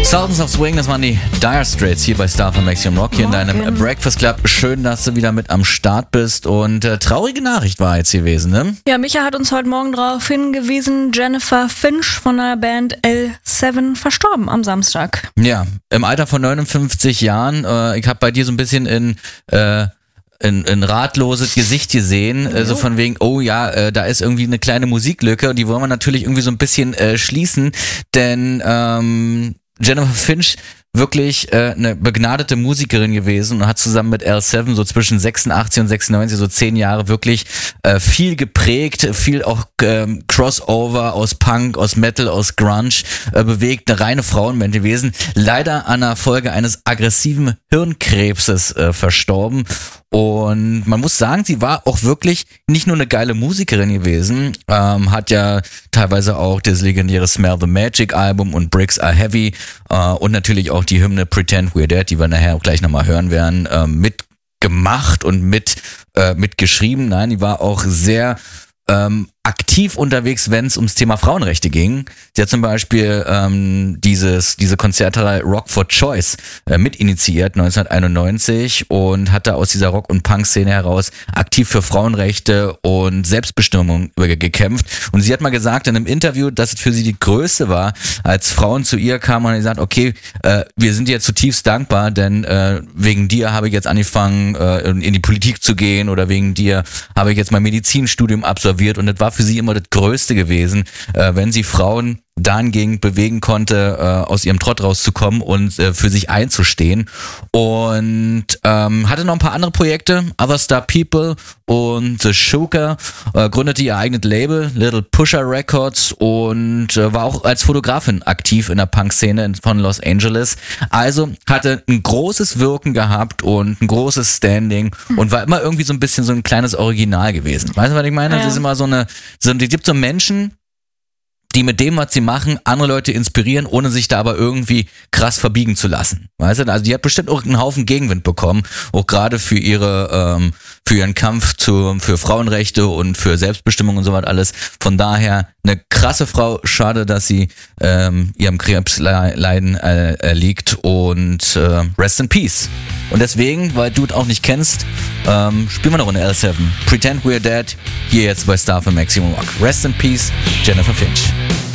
Sultans of Swing, das waren die Dire Straits hier bei Star von Maximum Rock, hier in deinem Breakfast Club. Schön, dass du wieder mit am Start bist und traurige Nachricht war jetzt gewesen, ne? Ja, Micha hat uns heute Morgen darauf hingewiesen, Jennifer Finch von der Band L7 verstorben am Samstag. Ja, im Alter von 59 Jahren. Ich habe bei dir so ein bisschen in ratloses Gesicht gesehen, so von wegen, oh ja, da ist irgendwie eine kleine Musiklücke und die wollen wir natürlich irgendwie so ein bisschen schließen, denn Jennifer Finch wirklich eine begnadete Musikerin gewesen und hat zusammen mit L7 so zwischen 86 und 96, so 10 Jahre wirklich viel geprägt, viel auch Crossover aus Punk, aus Metal, aus Grunge bewegt, eine reine Frauenband gewesen. Leider an der Folge eines aggressiven Hirnkrebses verstorben. Und man muss sagen, sie war auch wirklich nicht nur eine geile Musikerin gewesen, hat ja teilweise auch das legendäre Smell the Magic Album und Bricks Are Heavy und natürlich auch die Hymne Pretend We're Dead, die wir nachher auch gleich nochmal hören werden, mitgemacht und mitgeschrieben. Nein, die war auch sehr aktiv unterwegs, wenn es ums Thema Frauenrechte ging. Sie hat zum Beispiel diese Konzertreihe Rock for Choice mitinitiiert 1991 und hat da aus dieser Rock- und Punk-Szene heraus aktiv für Frauenrechte und Selbstbestimmung gekämpft. Und sie hat mal gesagt in einem Interview, dass es für sie die Größte war, als Frauen zu ihr kamen und gesagt, okay, wir sind dir zutiefst dankbar, denn wegen dir habe ich jetzt angefangen, in die Politik zu gehen oder wegen dir habe ich jetzt mein Medizinstudium absolviert und das war für sie immer das Größte gewesen, wenn sie Frauen dahingehend bewegen konnte, aus ihrem Trott rauszukommen und für sich einzustehen. Und hatte noch ein paar andere Projekte, Other Star People und The Sugar, gründete ihr eigenes Label, Little Pusher Records und war auch als Fotografin aktiv in der Punk-Szene von Los Angeles. Also hatte ein großes Wirken gehabt und ein großes Standing und war immer irgendwie so ein bisschen so ein kleines Original gewesen. Weißt du, was ich meine? Ja. Das ist immer es gibt so Menschen, die mit dem, was sie machen, andere Leute inspirieren, ohne sich da aber irgendwie krass verbiegen zu lassen. Weißt du? Also die hat bestimmt auch einen Haufen Gegenwind bekommen, auch gerade für ihren Kampf für Frauenrechte und für Selbstbestimmung und so was alles. Von daher eine krasse Frau. Schade, dass sie ihrem Krebsleiden erliegt und rest in peace. Und deswegen, weil du es auch nicht kennst, spielen wir noch eine L7. Pretend We're Dead, hier jetzt bei Star für Maximum Rock. Rest in peace, Jennifer Finch.